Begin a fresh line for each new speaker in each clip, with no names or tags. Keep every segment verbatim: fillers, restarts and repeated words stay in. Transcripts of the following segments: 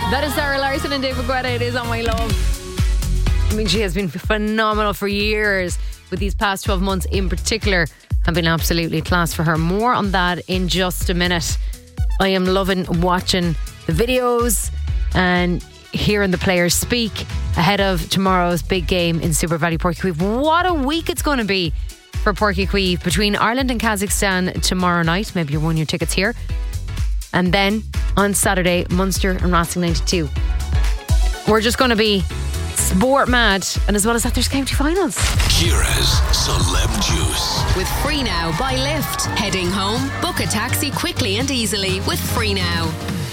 That is Sarah Larson and David Guetta. It is On My Love. I mean, she has been phenomenal for years, with these past twelve months in particular have been absolutely class for her. More on that in just a minute. I am loving watching the videos and hearing the players speak ahead of tomorrow's big game in Super Valley Porky Queeve. What a week it's going to be for Porky Queeve, between Ireland and Kazakhstan tomorrow night. Maybe you won your tickets here. And then on Saturday, Munster and Racing ninety-two. We're just going to be sport mad, and as well as that, there's county finals.
Ciara's Celeb Juice.
With Free Now by Lyft. Heading home? Book a taxi quickly and easily with Free Now.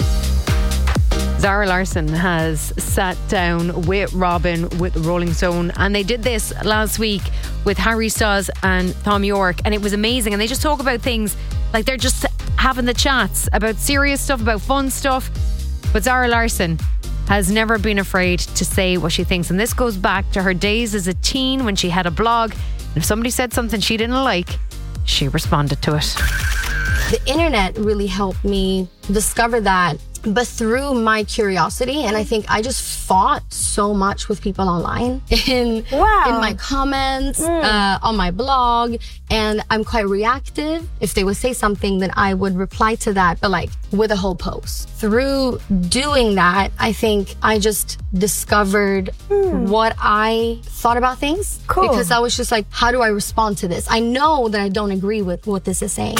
Zara Larsson has sat down with Robin with Rolling Stone, and they did this last week with Harry Styles and Thom Yorke, and it was amazing. And they just talk about things like they're just having the chats about serious stuff, about fun stuff. But Zara Larsson has never been afraid to say what she thinks, and this goes back to her days as a teen when she had a blog. And if somebody said something she didn't like, she responded to it.
The internet really helped me discover that, but through my curiosity. And I think I just fought so much with people online in,
wow.
in my comments, mm. uh, on my blog. And I'm quite reactive. If they would say something, then I would reply to that, but like with a whole post. Through doing that, I think I just discovered mm. what I thought about things.
Cool.
Because I was just like, how do I respond to this? I know that I don't agree with what this is saying.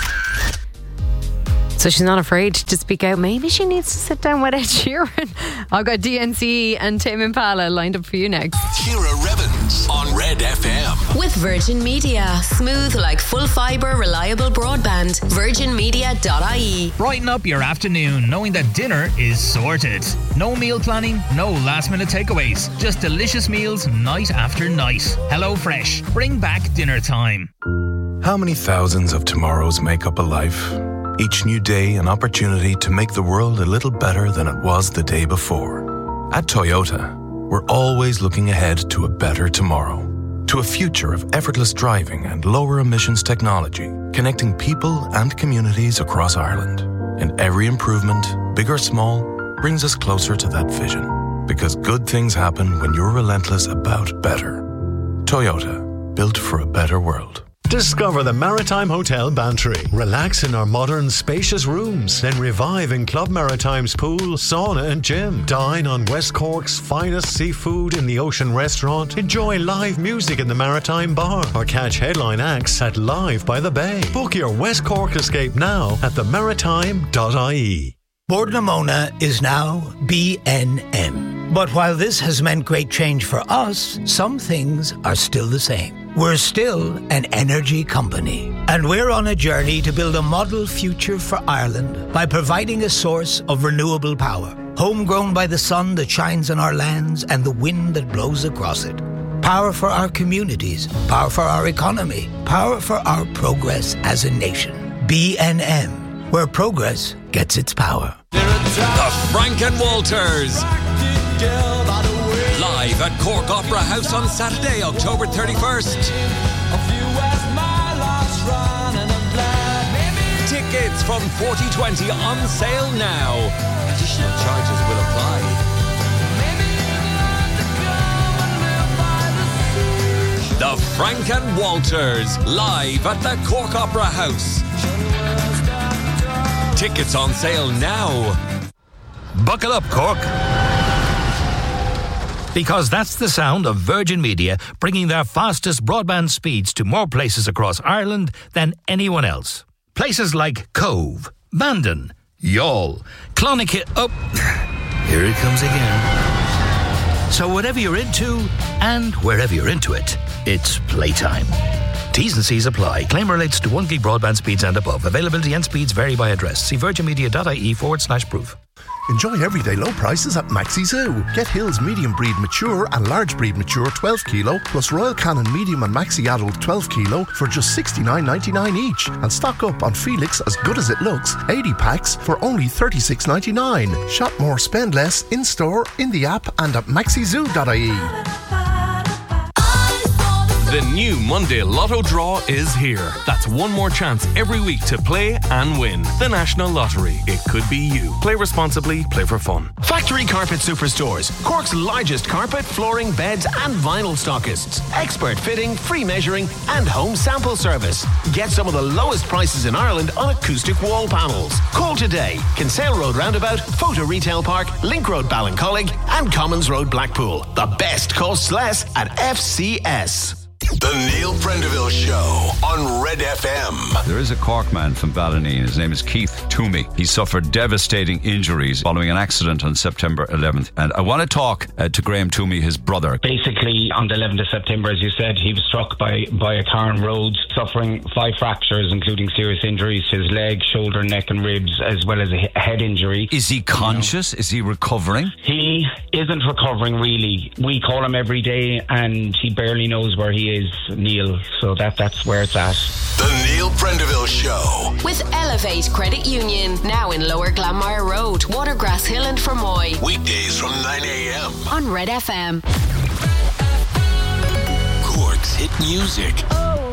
So she's not afraid to speak out. Maybe she needs to sit down with Ed Sheeran. I've got D N C and Tame Impala lined up for you next.
Ciara Revens on Red F M.
With Virgin Media. Smooth like full fibre, reliable broadband. virgin media dot I E.
Brighten up your afternoon knowing that dinner is sorted. No meal planning, no last minute takeaways. Just delicious meals night after night. Hello Fresh. Bring back dinner time.
How many thousands of tomorrows make up a life? Each new day an opportunity to make the world a little better than it was the day before. At Toyota, we're always looking ahead to a better tomorrow. To a future of effortless driving and lower emissions technology, connecting people and communities across Ireland. And every improvement, big or small, brings us closer to that vision. Because good things happen when you're relentless about better. Toyota, built for a better world.
Discover the Maritime Hotel Bantry. Relax in our modern, spacious rooms. Then revive in Club Maritime's pool, sauna and gym. Dine on West Cork's finest seafood in the Ocean Restaurant. Enjoy live music in the Maritime Bar. Or catch headline acts at Live by the Bay. Book your West Cork escape now at the maritime dot I E.
Bord na Móna is now B N M. But while this has meant great change for us, some things are still the same. We're still an energy company, and we're on a journey to build a model future for Ireland by providing a source of renewable power, homegrown by the sun that shines on our lands and the wind that blows across it. Power for our communities, power for our economy, power for our progress as a nation. B N M, where progress gets its power.
The Frank and Walters. Live at Cork Opera House on Saturday, October thirty-first. Tickets from forty twenty on sale now. Additional charges will apply. The Frank and Walters, live at the Cork Opera House. Tickets on sale now.
Buckle up, Cork. Because that's the sound of Virgin Media bringing their fastest broadband speeds to more places across Ireland than anyone else. Places like Cove, Bandon, Youghal, Clonakilty... Oh, here it comes again. So whatever you're into, and wherever you're into it, it's playtime. T's and C's apply. Claim relates to one gig broadband speeds and above. Availability and speeds vary by address. See virgin media dot I E forward slash proof.
Enjoy everyday low prices at Maxi Zoo. Get Hills medium breed mature and large breed mature twelve kilo plus Royal Canin medium and Maxi adult twelve kilo for just sixty-nine ninety-nine each. And stock up on Felix As Good As It Looks eighty packs for only thirty-six ninety-nine. Shop more, spend less in store, in the app and at maxi zoo dot I E.
The new Monday Lotto draw is here. That's one more chance every week to play and win. The National Lottery. It could be you. Play responsibly, play for fun.
Factory Carpet Superstores. Cork's largest carpet, flooring, beds and vinyl stockists. Expert fitting, free measuring and home sample service. Get some of the lowest prices in Ireland on acoustic wall panels. Call today. Kinsale Road Roundabout, Photo Retail Park, Link Road Ballincollig and Commons Road Blackpool. The best costs less at F C S.
The Neil Prendeville Show on Red F M.
There is a Cork man from Ballyneen. His name is Keith Toomey. He suffered devastating injuries following an accident on September eleventh. And I want to talk uh, to Graham Toomey, his brother.
Basically, on the eleventh of September, as you said, he was struck by, by a car on road, suffering five fractures, including serious injuries to his leg, shoulder, neck and ribs, as well as a head injury.
Is he conscious? You know, is he recovering?
He isn't recovering, really. We call him every day and he barely knows where he is. Is Neil, so that that's where it's at.
The Neil Prendeville Show
with Elevate Credit Union, now in Lower Glanmire Road, Watergrass Hill and Fermoy.
Weekdays from nine a.m.
on Red F M.
Cork's hit music.
Oh.